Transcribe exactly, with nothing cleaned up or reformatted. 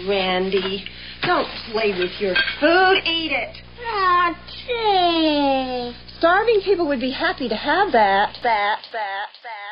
Randy, don't play with your food. Eat it. Oh, gee. Starving people would be happy to have that, that, that, that.